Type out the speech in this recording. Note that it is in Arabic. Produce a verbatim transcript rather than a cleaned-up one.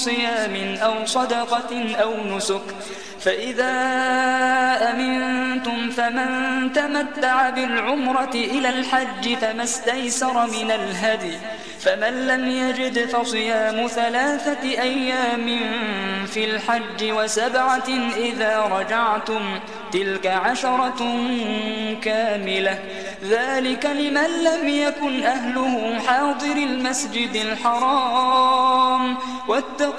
صيام أو صدقة أو نسك. فإذا أمنتم فمن تمتع بالعمرة إلى الحج فما استيسر من الهدي، فمن لم يجد فصيام ثلاثة أيام في الحج وسبعة إذا رجعتم، تلك عشرة كاملة، ذلك لمن لم يكن أهله حاضر المسجد الحرام. واتقوا